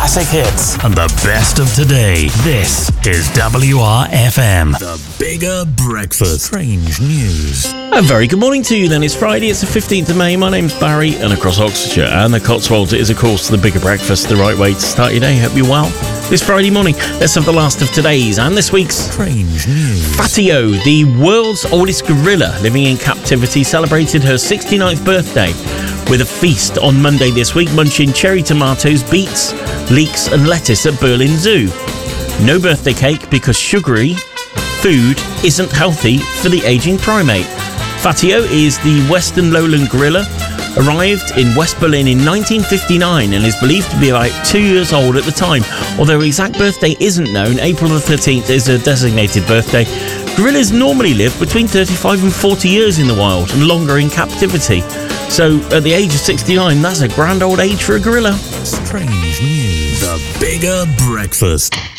classic hits and the best of today. This is WRFM. The Bigger Breakfast. Strange news. A very good morning to you then. It's Friday, it's the 15th of May. My name's Barry, and across Oxfordshire and the Cotswolds, it is, of course, the Bigger Breakfast, the right way to start your day. Hope you're well. This Friday morning, let's have the last of today's and this week's Strange news. Fatio, the world's oldest gorilla living in captivity, celebrated her 69th birthday with a feast on Monday this week, munching cherry tomatoes, beets, leeks and lettuce at Berlin Zoo. No birthday cake because sugary food isn't healthy for the ageing primate. Fatio is the Western lowland gorilla, arrived in West Berlin in 1959 and is believed to be about 2 years old at the time. Although her exact birthday isn't known, April the 13th is her designated birthday. Gorillas normally live between 35 and 40 years in the wild and longer in captivity. So at the age of 69, that's a grand old age for a gorilla. Strange news. The Bigger Breakfast.